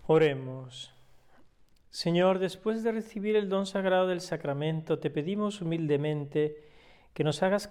Oremos. Señor, después de recibir el don sagrado del sacramento, te pedimos humildemente que nos hagas